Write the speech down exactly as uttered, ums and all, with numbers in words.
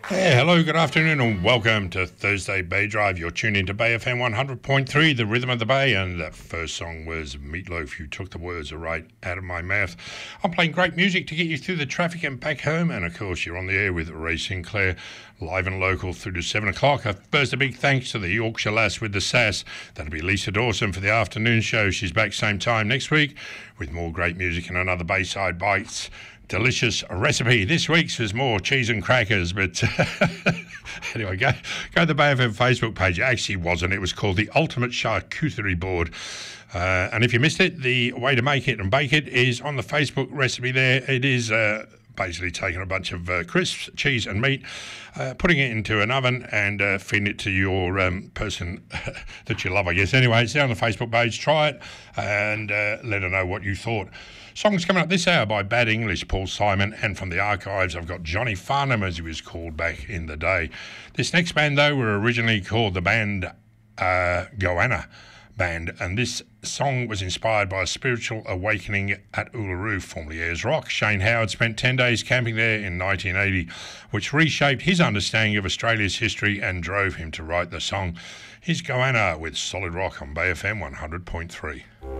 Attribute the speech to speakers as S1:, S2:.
S1: Yeah, hello, good afternoon, and welcome to Thursday Bay Drive. You're tuned into Bay F M one hundred point three, the rhythm of the Bay, and that first song was Meatloaf. You took the words right out of my mouth. I'm playing great music to get you through the traffic and back home, and of course, you're on the air with Ray Sinclair, live and local through to seven o'clock. First, a big thanks to the Yorkshire lass with the sass. That'll be Lisa Dawson for the afternoon show. She's back same time next week with more great music and another Bayside Bites delicious recipe. This week's was more cheese and crackers, but anyway, go go to the Bay F M Facebook page. It actually wasn't. It was called the Ultimate Charcuterie Board. Uh, and if you missed it, the way to make it and bake it is on the Facebook recipe there. It is uh, basically taking a bunch of uh, crisps, cheese and meat, uh, putting it into an oven and uh, feeding it to your um, person that you love, I guess. Anyway, it's there on the Facebook page. Try it and uh, let her know what you thought. Songs coming up this hour by Bad English, Paul Simon, and from the archives I've got Johnny Farnham, as he was called back in the day. This next band, though, were originally called the band uh, Goanna Band, and this song was inspired by a spiritual awakening at Uluru, formerly Ayers Rock. Shane Howard spent ten days camping there in nineteen eighty, which reshaped his understanding of Australia's history and drove him to write the song. Here's Goanna with Solid Rock on Bay F M one hundred point three.